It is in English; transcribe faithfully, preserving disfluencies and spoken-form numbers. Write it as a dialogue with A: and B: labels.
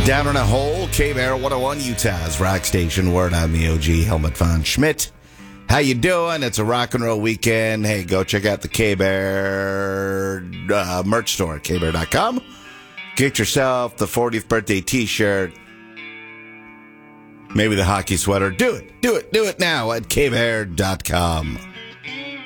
A: Down in a hole, K-Bear one oh one, Utah's rock station. Word on the O G, Helmut von Schmidt. How you doing? It's a rock and roll weekend. Hey, go check out the K-Bear uh, merch store at K Bear dot com. Get yourself the fortieth birthday t-shirt. Maybe the hockey sweater. Do it. Do it. Do it now at K Bear dot com.